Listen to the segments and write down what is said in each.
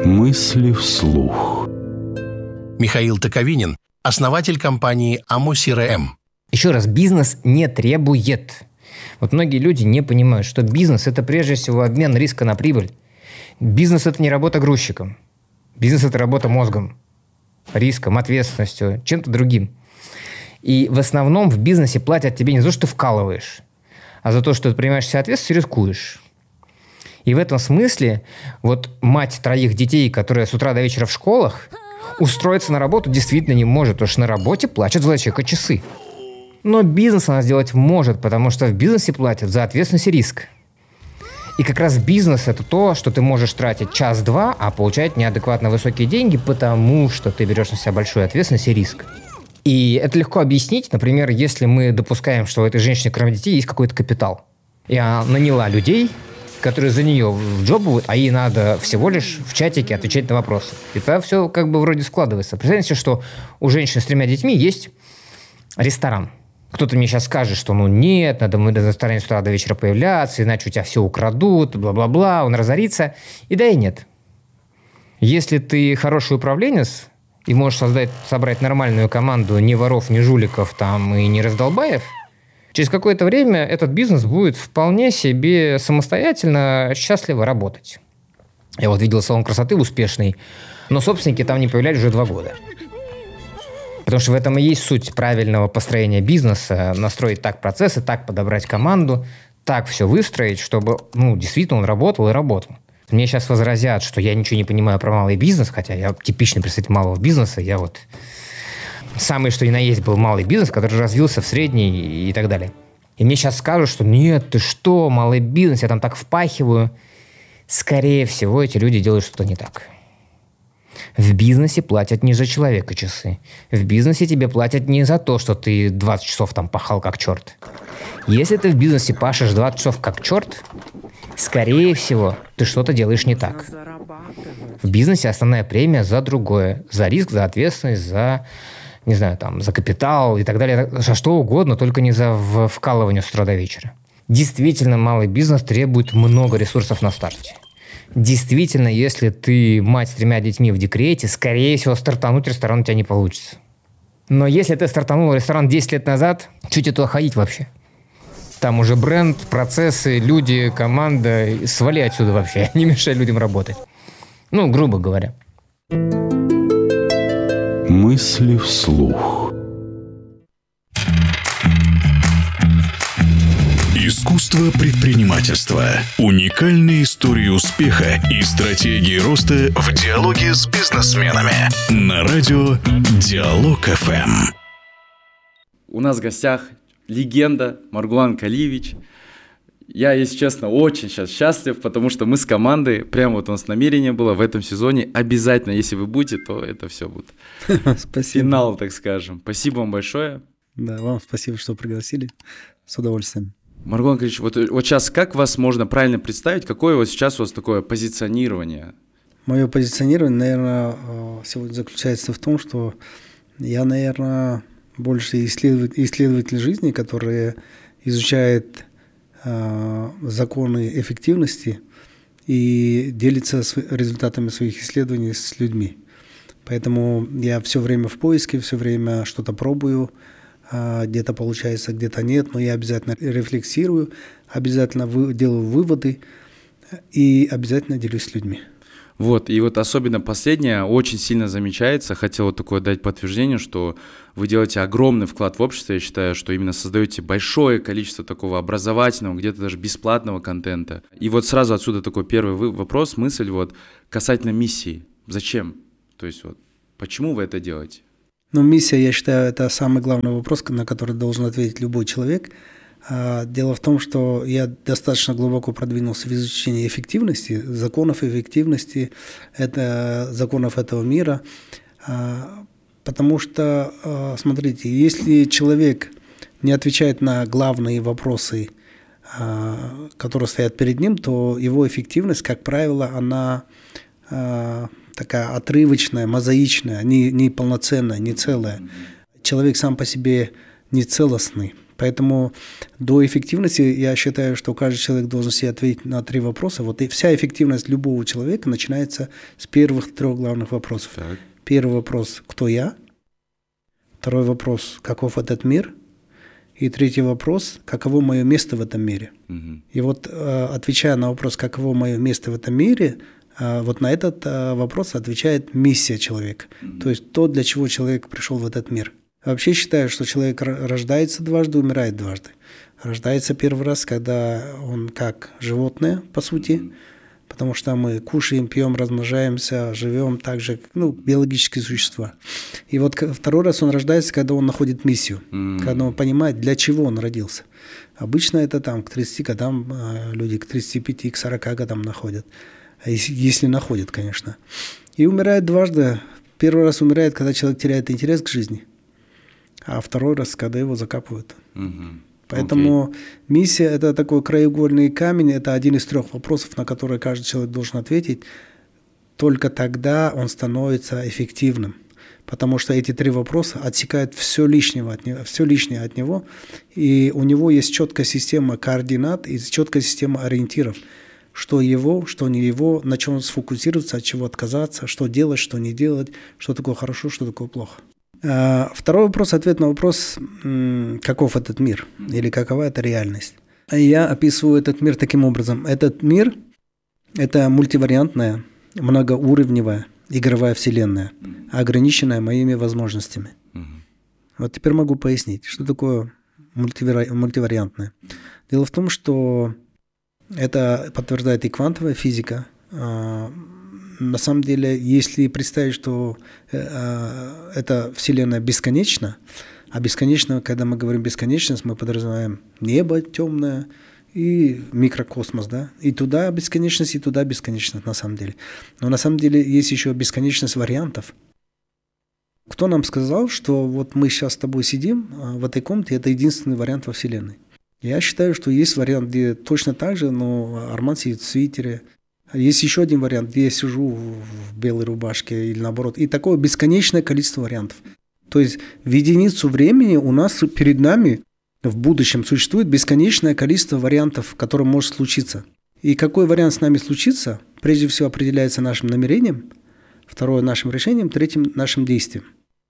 Мысли вслух. Михаил Токовинин, основатель компании Amo-CRM. Еще раз, бизнес не требует. Вот многие люди не понимают, что бизнес – это прежде всего обмен риска на прибыль. Бизнес – это не работа грузчиком. Бизнес – это работа мозгом, риском, ответственностью, чем-то другим. И в основном в бизнесе платят тебе не за то, что ты вкалываешь, а за то, что ты принимаешь себе ответственность и рискуешь. И в этом смысле вот мать 3 детей, которая с утра до вечера в школах, устроиться на работу действительно не может, потому что на работе платят за человека часы. Но бизнес она сделать может, потому что в бизнесе платят за ответственность и риск. И как раз бизнес – это то, что ты можешь тратить час-два, а получать неадекватно высокие деньги, потому что ты берешь на себя большую ответственность и риск. И это легко объяснить. Например, если мы допускаем, что у этой женщины, кроме детей, есть какой-то капитал. И она наняла людей, которые за нее вджобывают, а ей надо всего лишь в чатике отвечать на вопросы. И тогда все как бы вроде складывается. Представьте, что у женщины с 3 детьми есть ресторан. Кто-то мне сейчас скажет, что нет, надо мы в ресторане с утра до вечера появляться, иначе у тебя все украдут, бла-бла-бла, он разорится. И да, и нет. Если ты хороший управленец и можешь собрать нормальную команду ни воров, ни жуликов там, и ни раздолбаев, через какое-то время этот бизнес будет вполне себе самостоятельно, счастливо работать. Я вот видел салон красоты успешный, но собственники там не появлялись уже 2 года. Потому что в этом и есть суть правильного построения бизнеса. Настроить так процессы, так подобрать команду, так все выстроить, чтобы действительно он работал и работал. Мне сейчас возразят, что я ничего не понимаю про малый бизнес, хотя я типичный представитель малого бизнеса. Я вот самый что ни на есть был малый бизнес, который развился в средний и так далее. И мне сейчас скажут, что нет, ты что, малый бизнес, я там так впахиваю. Скорее всего, эти люди делают что-то не так. В бизнесе платят не за человека часы. В бизнесе тебе платят не за то, что ты 20 часов там пахал как черт. Если ты в бизнесе пашешь 20 часов как черт, скорее всего, ты что-то делаешь не так. В бизнесе основная премия за другое. За риск, за ответственность, за, не знаю, там, за капитал и так далее. За что угодно, только не за вкалывание с утра до вечера. Действительно, малый бизнес требует много ресурсов на старте. Действительно, если ты мать с 3 детьми в декрете, скорее всего, стартануть ресторан у тебя не получится. Но если ты стартанул ресторан 10 лет назад, что тебе туда ходить вообще? Там уже бренд, процессы, люди, команда. Свали отсюда вообще, не мешай людям работать. Грубо говоря. Мысли вслух. Искусство предпринимательства. Уникальные истории успеха и стратегии роста в диалоге с бизнесменами. На радио Диалог ФМ. У нас в гостях легенда Маргулан Калиевич. Я, если честно, очень сейчас счастлив, потому что мы с командой, прямо вот у нас намерение было в этом сезоне, обязательно, если вы будете, то это все будет. Спасибо. Финал, так скажем. Спасибо вам большое. Да, вам спасибо, что пригласили. С удовольствием. Маргулан Калиевич, вот сейчас как вас можно правильно представить, какое вот сейчас у вас такое позиционирование? Мое позиционирование, наверное, сегодня заключается в том, что я, наверное, больше исследователь жизни, который изучает законы эффективности и делится результатами своих исследований с людьми. Поэтому я все время в поиске, все время что-то пробую, где-то получается, где-то нет, но я обязательно рефлексирую, обязательно делаю выводы и обязательно делюсь с людьми. Вот, и вот особенно последнее очень сильно замечается. Хотел вот такое дать подтверждение, что вы делаете огромный вклад в общество. Я считаю, что именно создаете большое количество такого образовательного, где-то даже бесплатного контента. И вот сразу отсюда такой первый вопрос, мысль вот касательно миссии. Зачем? То есть вот почему вы это делаете? Миссия, я считаю, это самый главный вопрос, на который должен ответить любой человек. Дело в том, что я достаточно глубоко продвинулся в изучении эффективности, законов эффективности, законов этого мира. Потому что, смотрите, если человек не отвечает на главные вопросы, которые стоят перед ним, то его эффективность, как правило, она такая отрывочная, мозаичная, не полноценная, не целая. Человек сам по себе не целостный. Поэтому до эффективности я считаю, что каждый человек должен себе ответить на 3 вопроса. Вот и вся эффективность любого человека начинается с первых 3 главных вопросов. Так. Первый вопрос – кто я? Второй вопрос – каков этот мир? И третий вопрос – каково мое место в этом мире? И вот отвечая на вопрос, каково мое место в этом мире, вот на этот вопрос отвечает миссия человека. То есть то, для чего человек пришел в этот мир. Вообще считаю, что человек рождается дважды, умирает дважды. Рождается первый раз, когда он как животное, по сути, потому что мы кушаем, пьем, размножаемся, живем так же, биологические существа. И вот второй раз он рождается, когда он находит миссию, когда он понимает, для чего он родился. Обычно это там к 30 годам люди, к 35, к 40 годам находят, если находят, конечно. И умирает дважды. Первый раз умирает, когда человек теряет интерес к жизни, а второй раз, когда его закапывают. Поэтому миссия – это такой краеугольный камень, это один из 3 вопросов, на которые каждый человек должен ответить. Только тогда он становится эффективным, потому что эти 3 вопроса отсекают все лишнее от него, и у него есть четкая система координат и четкая система ориентиров. Что его, что не его, на чем сфокусироваться, от чего отказаться, что делать, что не делать, что такое хорошо, что такое плохо. Второй вопрос, ответ на вопрос, каков этот мир или какова эта реальность. Я описываю этот мир таким образом. Этот мир – это мультивариантная, многоуровневая игровая вселенная, ограниченная моими возможностями. Вот теперь могу пояснить, что такое мультивариантное. Дело в том, что это подтверждает и квантовая физика. На самом деле, если представить, что эта Вселенная бесконечна, а бесконечно, когда мы говорим бесконечность, мы подразумеваем небо темное и микрокосмос, да, и туда бесконечность на самом деле. Но на самом деле есть еще бесконечность вариантов. Кто нам сказал, что вот мы сейчас с тобой сидим в этой комнате, это единственный вариант во Вселенной? Я считаю, что есть вариант, где точно так же, но Арман сидит в свитере. Есть еще один вариант, где я сижу в белой рубашке или наоборот. И такое бесконечное количество вариантов. То есть в единицу времени у нас перед нами в будущем существует бесконечное количество вариантов, которые может случиться. И какой вариант с нами случится, прежде всего определяется нашим намерением, второе – нашим решением, третьим – нашим действием.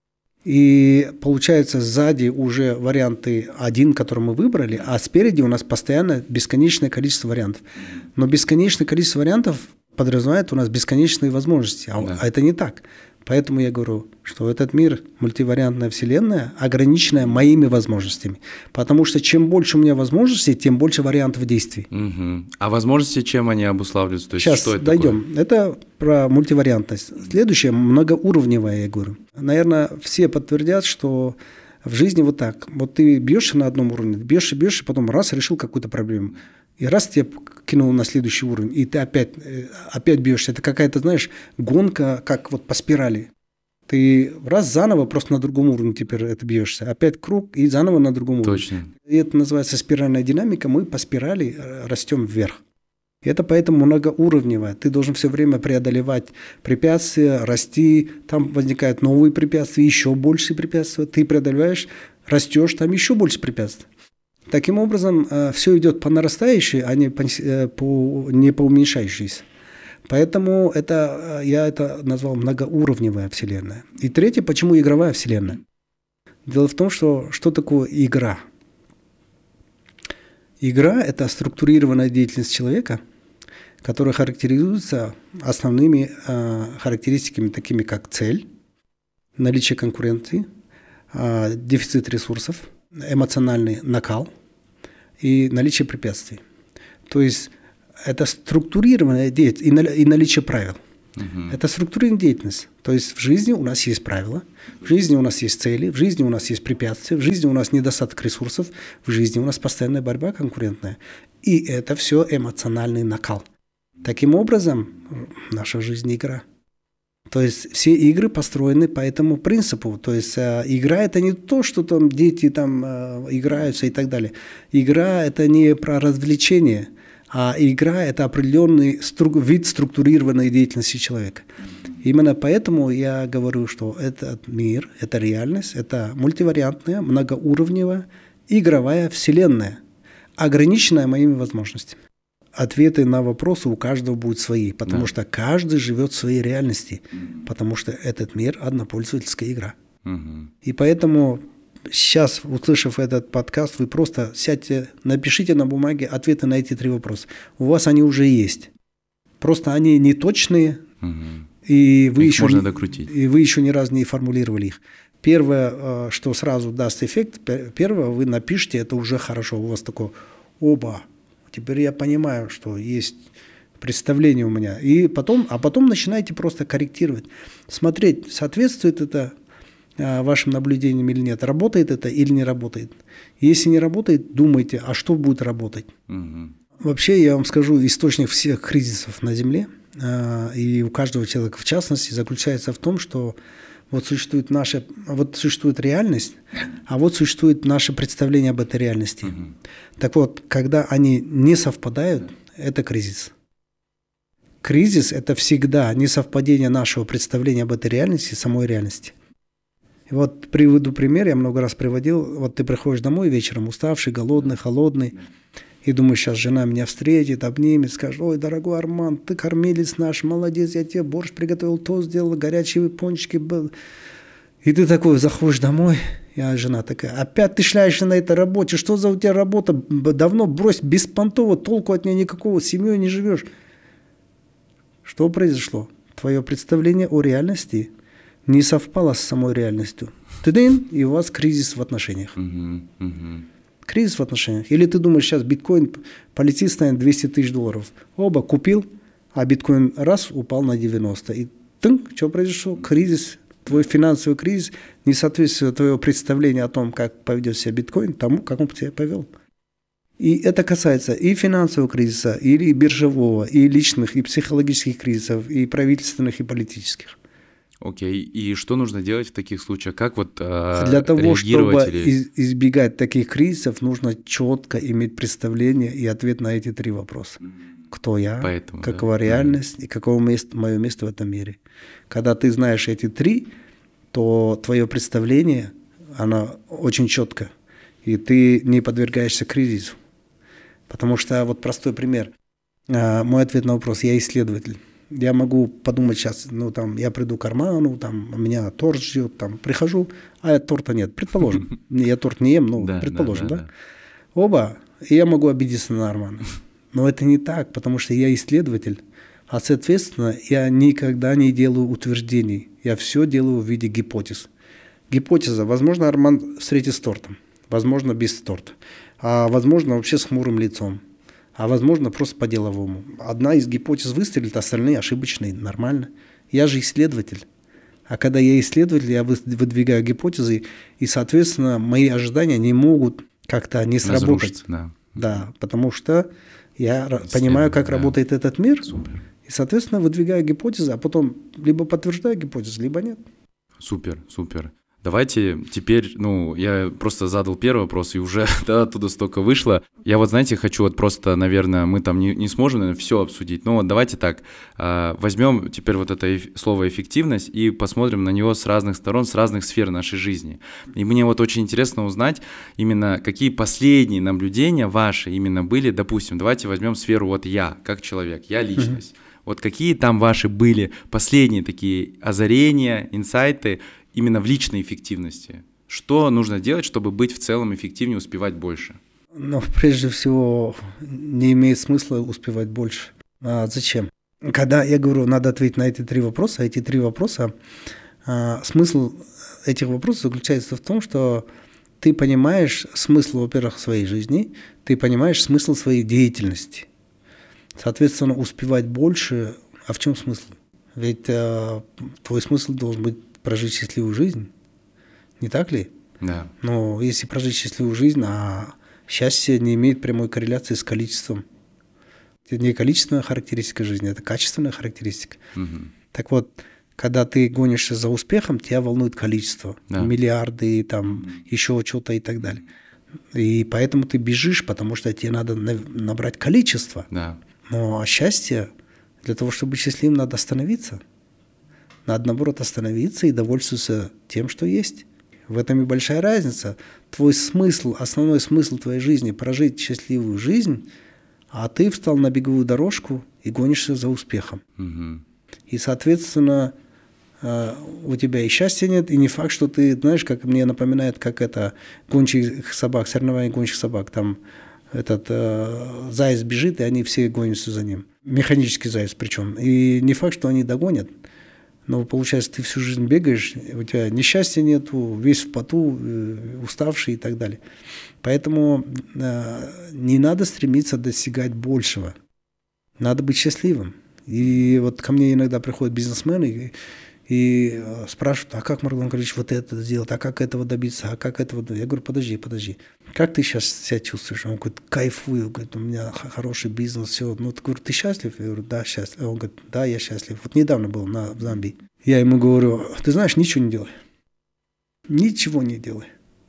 И получается, сзади уже варианты 1, который мы выбрали, а спереди у нас постоянно бесконечное количество вариантов. Но бесконечное количество вариантов подразумевает у нас бесконечные возможности, а это не так. Поэтому я говорю, что этот мир, мультивариантная вселенная, ограниченная моими возможностями. Потому что чем больше у меня возможностей, тем больше вариантов действий. А возможности чем они обуславливаются? То есть, сейчас что это дойдем. такое? Это про мультивариантность. Следующее, многоуровневая, я говорю. Наверное, все подтвердят, что в жизни вот так. Вот ты бьешься на одном уровне, бьешь, и потом раз решил какую-то проблему. И раз тебя кинул на следующий уровень, и ты опять бьешься. Это какая-то, знаешь, гонка, как вот по спирали. Ты раз заново просто на другом уровне теперь это бьешься. Опять круг и заново на другом уровне. Точно. И это называется спиральная динамика. Мы по спирали растем вверх. И это поэтому многоуровневое. Ты должен все время преодолевать препятствия, расти. Там возникают новые препятствия, еще больше препятствия. Ты преодолеваешь, растешь, там еще больше препятствий. Таким образом, все идет по нарастающей, а не по уменьшающейся. Поэтому я это назвал многоуровневая вселенная. И третье, почему игровая вселенная? Дело в том, что такое игра? Игра – это структурированная деятельность человека, которая характеризуется основными характеристиками, такими как цель, наличие конкуренции, дефицит ресурсов, эмоциональный накал и наличие препятствий. То есть это структурированная деятельность и наличие правил. Это структурированная деятельность. То есть в жизни у нас есть правила, в жизни у нас есть цели, в жизни у нас есть препятствия, в жизни у нас недостаток ресурсов, в жизни у нас постоянная борьба конкурентная. И это все эмоциональный накал. Таким образом, наша жизнь – игра. То есть все игры построены по этому принципу. То есть игра – это не то, что там дети там играются и так далее. Игра – это не про развлечение, а игра – это определенный вид структурированной деятельности человека. Именно поэтому я говорю, что этот мир, эта реальность, это мультивариантная, многоуровневая игровая вселенная, ограниченная моими возможностями. Ответы на вопросы у каждого будут свои, потому что каждый живет в своей реальности, потому что этот мир – однопользовательская игра. И поэтому сейчас, услышав этот подкаст, вы просто сядьте, напишите на бумаге ответы на эти 3 вопроса. У вас они уже есть. Просто они не точные, и вы еще ни разу не формулировали их. Первое, что сразу даст эффект, первое, вы напишите, это уже хорошо. У вас такое «Оба». Теперь я понимаю, что есть представление у меня. И потом начинаете просто корректировать. Смотреть, соответствует это вашим наблюдениям или нет. Работает это или не работает. Если не работает, думайте, а что будет работать. Вообще, я вам скажу, источник всех кризисов на Земле, и у каждого человека в частности, заключается в том, что вот существует реальность, а вот существует наше представление об этой реальности. Так вот, когда они не совпадают, это кризис. Кризис – это всегда несовпадение нашего представления об этой реальности и самой реальности. И вот приведу пример, я много раз приводил. Вот ты приходишь домой вечером уставший, голодный, холодный, и думаешь, сейчас жена меня встретит, обнимет, скажет: ой, дорогой Арман, ты кормилец наш, молодец, я тебе борщ приготовил, то сделал, горячие пончики был. И ты такой заходишь домой, и жена такая: опять ты шляешься на этой работе, что за у тебя работа, давно брось, беспонтово, толку от нее никакого, с семьей не живешь. Что произошло? Твое представление о реальности не совпало с самой реальностью. И у вас кризис в отношениях. Кризис в отношениях. Или ты думаешь, сейчас биткоин полетит, станет $200 000. Оба купил, а биткоин раз упал на 90. И что произошло? Кризис, твой финансовый кризис, несоответствие твоего представления о том, как поведет себя биткоин, тому, как он себя повел. И это касается и финансового кризиса, и биржевого, и личных, и психологических кризисов, и правительственных, и политических. Окей. И что нужно делать в таких случаях? Как Для того, чтобы избегать таких кризисов, нужно четко иметь представление и ответ на эти 3 вопроса. Кто я, какова реальность и каково мое место в этом мире. Когда ты знаешь эти 3, то твое представление, оно очень четко, и ты не подвергаешься кризису. Потому что, вот простой пример. Мой ответ на вопрос: я исследователь. Я могу подумать сейчас, я приду к Арману, меня торт ждет, прихожу, а торта нет. Предположим. Я торт не ем, но предположим, да? Оба, и я могу обидеться на Армана. Но это не так, потому что я исследователь, а, соответственно, я никогда не делаю утверждений. Я все делаю в виде гипотез. Гипотеза: возможно, Арман встретит с тортом, возможно, без торта, а возможно, вообще с хмурым лицом. А возможно, просто по-деловому. Одна из гипотез выстрелит, остальные ошибочные, нормально. Я же исследователь. А когда я исследователь, я выдвигаю гипотезы, и, соответственно, мои ожидания не могут как-то не сработать. Да, потому что я понимаю, как работает этот мир, и, соответственно, выдвигаю гипотезы, а потом либо подтверждаю гипотезы, либо нет. Супер. Давайте теперь, я просто задал первый вопрос, и уже оттуда столько вышло. Я хочу просто, наверное, мы там не сможем, наверное, все обсудить. Но давайте так, возьмем теперь вот это слово «эффективность» и посмотрим на него с разных сторон, с разных сфер нашей жизни. И мне очень интересно узнать именно, какие последние наблюдения ваши именно были. Допустим, давайте возьмем сферу я, как человек, я личность. Вот какие там ваши были последние такие озарения, инсайты именно в личной эффективности? Что нужно делать, чтобы быть в целом эффективнее, успевать больше? Прежде всего, не имеет смысла успевать больше. Зачем? Когда я говорю, надо ответить на эти 3 вопроса, смысл этих вопросов заключается в том, что ты понимаешь смысл, во-первых, своей жизни, ты понимаешь смысл своей деятельности. Соответственно, успевать больше, а в чем смысл? Ведь твой смысл должен быть прожить счастливую жизнь, не так ли? Да. Но если прожить счастливую жизнь, а счастье не имеет прямой корреляции с количеством. Это не количественная характеристика жизни, это качественная характеристика. Так вот, когда ты гонишься за успехом, тебя волнует количество, миллиарды, еще что-то и так далее. И поэтому ты бежишь, потому что тебе надо набрать количество. Да. Но счастье, для того, чтобы быть счастливым, надо остановиться. Надо, наоборот, остановиться и довольствоваться тем, что есть. В этом и большая разница. Твой смысл, основной смысл твоей жизни – прожить счастливую жизнь, а ты встал на беговую дорожку и гонишься за успехом. И, соответственно, у тебя и счастья нет, и не факт, что ты, знаешь, как мне напоминает, как это гончих собак, соревнования гончих собак, там этот заяц бежит, и они все гонятся за ним. Механический заяц причем. И не факт, что они догонят. Но получается, ты всю жизнь бегаешь, у тебя ни счастья нету, весь в поту, уставший и так далее. Поэтому не надо стремиться достигать большего. Надо быть счастливым. И вот ко мне иногда приходят бизнесмены и спрашивают, а как, Маргулан Каримович, вот это сделать, а как этого добиться, а как этого добиться? Я говорю, подожди. Как ты сейчас себя чувствуешь? Он говорит, кайфую, говорит, у меня хороший бизнес, все. Ну, ты, говорю, ты счастлив? Я говорю, да, счастлив. Он говорит, да, я счастлив. Вот недавно был в Замбии. Я ему говорю, ты знаешь, ничего не делай. Ничего не делай.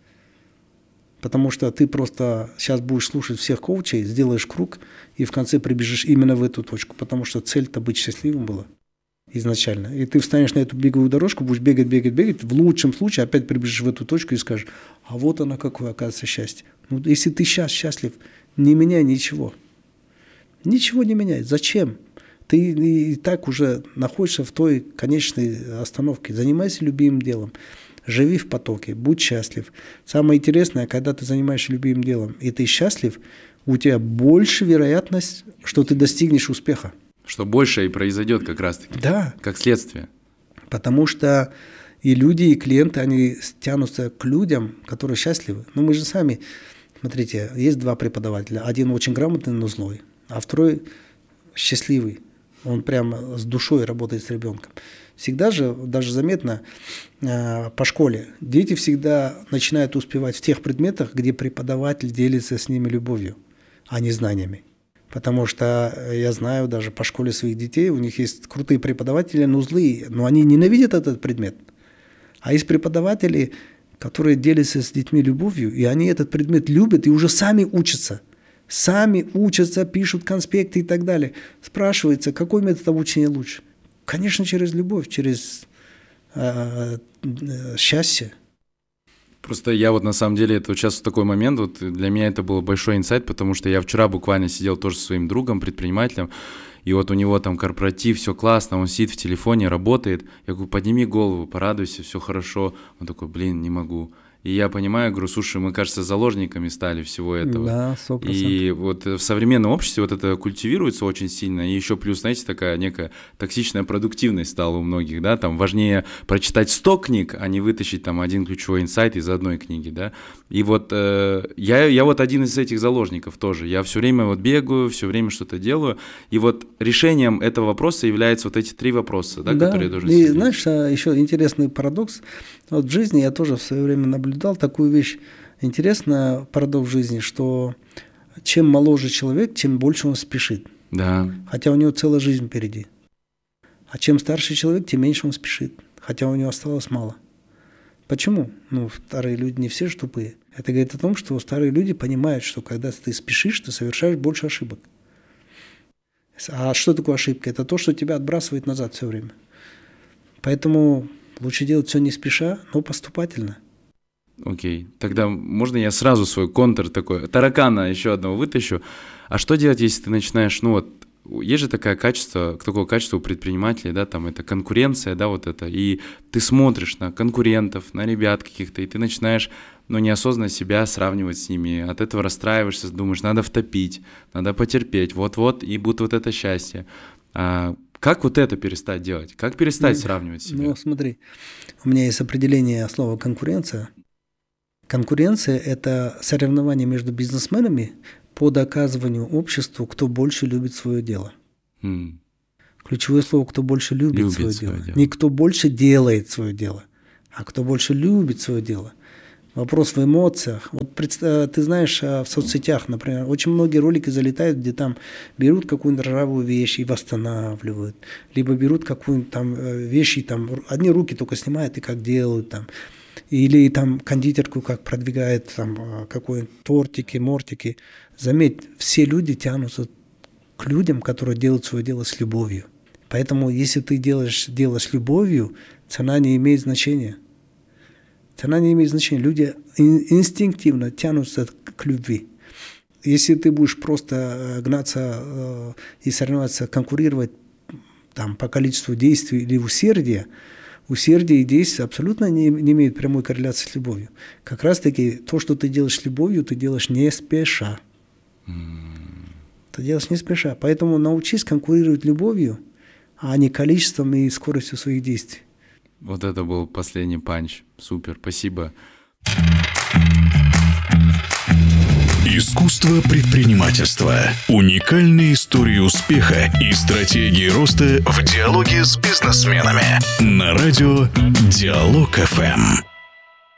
Потому что ты просто сейчас будешь слушать всех коучей, сделаешь круг, и в конце прибежишь именно в эту точку. Потому что цель-то быть счастливым была изначально. И ты встанешь на эту беговую дорожку, будешь бегать. В лучшем случае опять прибежишь в эту точку и скажешь, а вот оно какое, оказывается, счастье. Ну, если ты сейчас счастлив, не меняй ничего. Ничего не меняй. Зачем? Ты и так уже находишься в той конечной остановке. Занимайся любимым делом. Живи в потоке, будь счастлив. Самое интересное, когда ты занимаешься любимым делом, и ты счастлив, у тебя больше вероятность, что ты достигнешь успеха. Что больше и произойдет как раз-таки. Да. Как следствие. Потому что и люди, и клиенты, они тянутся к людям, которые счастливы. Ну, мы же сами, смотрите, есть два преподавателя. Один очень грамотный, но злой, а второй счастливый. Он прямо с душой работает с ребенком. Всегда же, даже заметно по школе, дети всегда начинают успевать в тех предметах, где преподаватель делится с ними любовью, а не знаниями. Потому что я знаю даже по школе своих детей, у них есть крутые преподаватели, но злые, но они ненавидят этот предмет. А есть преподаватели, которые делятся с детьми любовью, и они этот предмет любят и уже сами учатся. Сами учатся, пишут конспекты и так далее. Спрашивается, какой метод обучения лучше? Конечно, через любовь, через счастье. Просто я вот на самом деле, это вот сейчас в такой момент, вот для меня это был большой инсайт, потому что я вчера буквально сидел тоже со своим другом, предпринимателем, и вот у него там корпоратив, все классно, он сидит в телефоне, работает. Я говорю, подними голову, порадуйся, все хорошо. Он такой, блин, не могу. И я понимаю, говорю, слушай, мы, кажется, заложниками стали всего этого. Да, 100%. И вот в современном обществе вот это культивируется очень сильно. И еще плюс, знаете, такая некая токсичная продуктивность стала у многих, да, там важнее прочитать 100 книг, а не вытащить там один ключевой инсайт из одной книги, да. И вот я вот один из этих заложников тоже. Я все время вот бегаю, все время что-то делаю. И вот решением этого вопроса являются вот эти 3 вопроса, да, которые я должен и себе. Знаешь, еще интересный парадокс. Вот в жизни я тоже в свое время наблюдал такую вещь. Интересно, парадокс в жизни, что чем моложе человек, тем больше он спешит. Да. Хотя у него целая жизнь впереди. А чем старше человек, тем меньше он спешит. Хотя у него осталось мало. Почему? Ну, старые люди не все же тупые. Это говорит о том, что старые люди понимают, что когда ты спешишь, ты совершаешь больше ошибок. А что такое ошибка? Это то, что тебя отбрасывает назад все время. Поэтому лучше делать все не спеша, но поступательно. Окей. Тогда можно я сразу свой контр такой, таракана еще одного вытащу. А что делать, если ты начинаешь, ну вот, есть же такое качество у предпринимателей, да, там это конкуренция, да, вот это, и ты смотришь на конкурентов, на ребят каких-то, и ты начинаешь, ну, неосознанно себя сравнивать с ними, от этого расстраиваешься, думаешь, надо втопить, надо потерпеть, вот-вот, и будет вот это счастье. Как вот это перестать делать? Как перестать сравнивать себя? Ну, смотри, у меня есть определение слова «конкуренция». Конкуренция – это соревнование между бизнесменами по доказыванию обществу, кто больше любит свое дело. Ключевое слово «кто больше любит свое дело». Не кто больше делает свое дело, а кто больше любит свое дело. Вопрос в эмоциях. Вот ты знаешь, в соцсетях, например, очень многие ролики залетают, где там берут какую-нибудь ржавую вещь и восстанавливают, либо берут какую-нибудь там вещь и там одни руки только снимают и как делают там. Или там кондитерку как продвигает, там какой-нибудь тортики, мортики. Заметь, все люди тянутся к людям, которые делают свое дело с любовью. Поэтому, если ты делаешь дело с любовью, цена не имеет значения. Цена не имеет значения. Люди инстинктивно тянутся к любви. Если ты будешь просто гнаться и соревноваться, конкурировать там, по количеству действий или усердия и действия абсолютно не имеют прямой корреляции с любовью. Как раз-таки то, что ты делаешь с любовью, ты делаешь не спеша. Ты делаешь не спеша. Поэтому научись конкурировать любовью, а не количеством и скоростью своих действий. Вот это был последний панч. Супер, спасибо. Искусство предпринимательства. Уникальные истории успеха и стратегии роста в диалоге с бизнесменами. На радио Диалог ФМ.